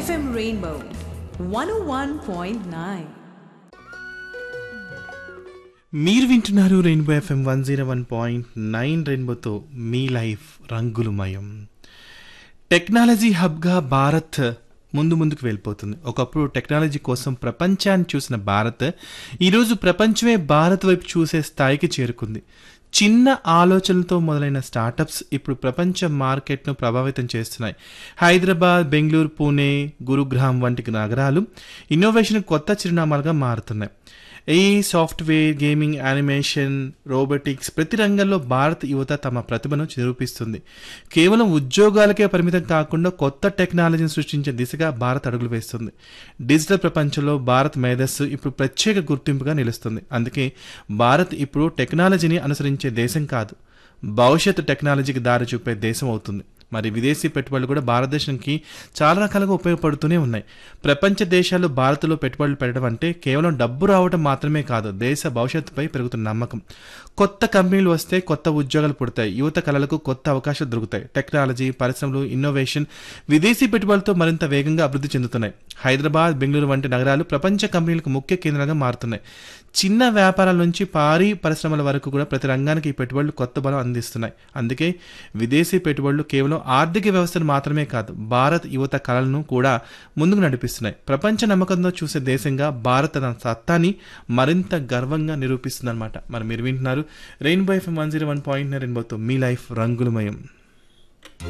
FM Rainbow 101.9. మీరు వింటున్నారు rainbow FM 101.9 రెయిన్బోతో మీ లైఫ్ రంగులమయం. టెక్నాలజీ హబ్గా భారత్ ముందుకు వెళ్ళిపోతుంది. ఒకప్పుడు టెక్నాలజీ కోసం ప్రపంచాన్ని చూసిన భారత్ ఈరోజు ప్రపంచమే భారత్ వైపు చూసే స్థాయికి చేరుకుంది. చిన్న ఆలోచనలతో మొదలైన స్టార్టప్స్ ఇప్పుడు ప్రపంచ మార్కెట్ను ప్రభావితం చేస్తున్నాయి. హైదరాబాద్, బెంగళూరు, పూణే, గురుగ్రామ్ వంటి నగరాలు ఇన్నోవేషన్ కొత్త చిరునామాలుగా మారుతున్నాయి. ఈ సాఫ్ట్వేర్, గేమింగ్, యానిమేషన్, రోబోటిక్స్ ప్రతి రంగంలో భారత్ యువత తమ ప్రతిభను నిరూపిస్తుంది. కేవలం ఉద్యోగాలకే పరిమితం కాకుండా కొత్త టెక్నాలజీని సృష్టించే దిశగా భారత్ అడుగులు వేస్తుంది. డిజిటల్ ప్రపంచంలో భారత్ మేధస్సు ఇప్పుడు ప్రత్యేక గుర్తింపుగా నిలుస్తుంది. అందుకే భారత్ ఇప్పుడు టెక్నాలజీని అనుసరించే దేశం కాదు, భవిష్యత్తు టెక్నాలజీకి దారి చూపే దేశం అవుతుంది. మరి విదేశీ పెట్టుబడులు కూడా భారతదేశానికి చాలా రకాలుగా ఉపయోగపడుతూనే ఉన్నాయి. ప్రపంచ దేశాల్లో భారత్లో పెట్టుబడులు పెట్టడం అంటే కేవలం డబ్బు రావడం మాత్రమే కాదు, దేశ భవిష్యత్తుపై పెరుగుతున్న నమ్మకం. కొత్త కంపెనీలు వస్తే కొత్త ఉద్యోగాలు పుడతాయి, యువత కళలకు కొత్త అవకాశాలు దొరుకుతాయి. టెక్నాలజీ, పరిశ్రమలు, ఇన్నోవేషన్ విదేశీ పెట్టుబడులతో మరింత వేగంగా అభివృద్ధి చెందుతున్నాయి. హైదరాబాద్, బెంగళూరు వంటి నగరాలు ప్రపంచ కంపెనీలకు ముఖ్య కేంద్రాలుగా మారుతున్నాయి. చిన్న వ్యాపారాల నుంచి భారీ పరిశ్రమల వరకు కూడా ప్రతి రంగానికి ఈ పెట్టుబడులు కొత్త బలం అందిస్తున్నాయి. అందుకే విదేశీ పెట్టుబడులు కేవలం ఆర్థిక వ్యవస్థను మాత్రమే కాదు, భారత్ యువత కళలను కూడా ముందుకు నడిపిస్తున్నాయి. ప్రపంచ నమ్మకంతో చూసే దేశంగా భారత్ తన సత్తాని మరింత గర్వంగా నిరూపిస్తుందన్నమాట. మరి మీరు వింటున్నారు రెయిన్బో ఎఫ్ఎం 101.9 రెయిన్బోతో మీ లైఫ్ రంగులమయం.